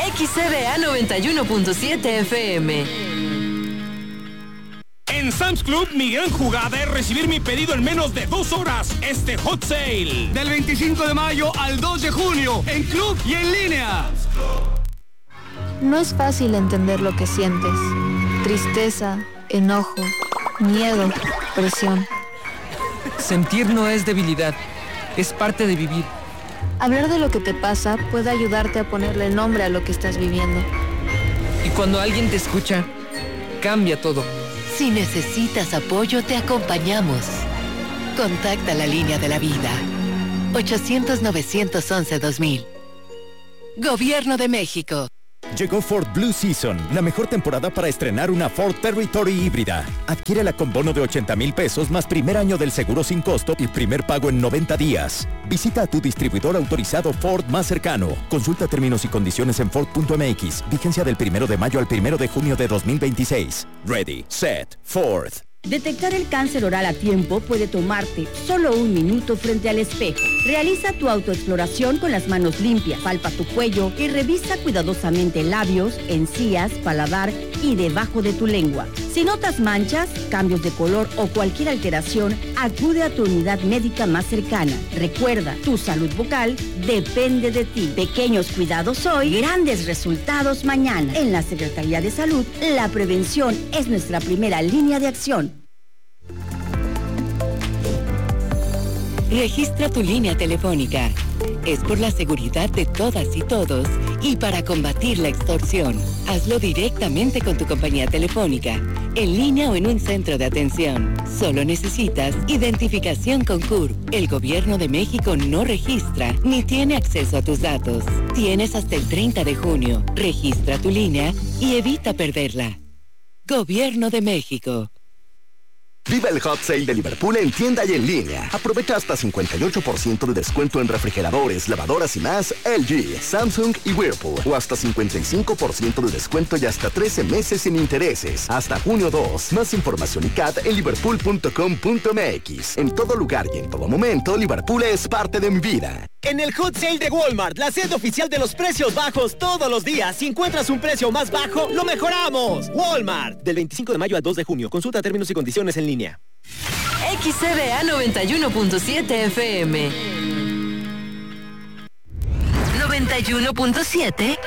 XCBA 91.7 FM. En Sam's Club, mi gran jugada es recibir mi pedido en menos de 2 horas. Este Hot Sale. Del 25 de mayo al 2 de junio, en club y en línea. No es fácil entender lo que sientes. Tristeza, enojo, miedo, presión. Sentir no es debilidad, es parte de vivir. Hablar de lo que te pasa puede ayudarte a ponerle nombre a lo que estás viviendo. Y cuando alguien te escucha, cambia todo. Si necesitas apoyo, te acompañamos. Contacta la línea de la vida. 800-911-2000. Gobierno de México. Llegó Ford Blue Season, la mejor temporada para estrenar una Ford Territory híbrida. Adquiérela con bono de 80,000 pesos más primer año del seguro sin costo y primer pago en 90 días. Visita a tu distribuidor autorizado Ford más cercano. Consulta términos y condiciones en Ford.mx. Vigencia del 1 de mayo al 1 de junio de 2026. Ready, set, Ford. Detectar el cáncer oral a tiempo puede tomarte solo 1 minuto frente al espejo. Realiza tu autoexploración con las manos limpias, palpa tu cuello y revisa cuidadosamente labios, encías, paladar y debajo de tu lengua. Si notas manchas, cambios de color o cualquier alteración, acude a tu unidad médica más cercana. Recuerda, tu salud bucal depende de ti. Pequeños cuidados hoy, grandes resultados mañana. En la Secretaría de Salud, la prevención es nuestra primera línea de acción. Registra tu línea telefónica. Es por la seguridad de todas y todos y para combatir la extorsión. Hazlo directamente con tu compañía telefónica, en línea o en un centro de atención. Solo necesitas identificación con CURP. El Gobierno de México no registra ni tiene acceso a tus datos. Tienes hasta el 30 de junio. Registra tu línea y evita perderla. Gobierno de México. Viva el Hot Sale de Liverpool en tienda y en línea. Aprovecha hasta 58% de descuento en refrigeradores, lavadoras y más LG, Samsung y Whirlpool. O hasta 55% de descuento y hasta 13 meses sin intereses. Hasta junio 2. Más información y CAT en liverpool.com.mx. En todo lugar y en todo momento, Liverpool es parte de mi vida. En el Hot Sale de Walmart, la sede oficial de los precios bajos todos los días. Si encuentras un precio más bajo, lo mejoramos. Walmart. Del 25 de mayo al 2 de junio. Consulta términos y condiciones en línea. XCBA 91.7 FM. 91.7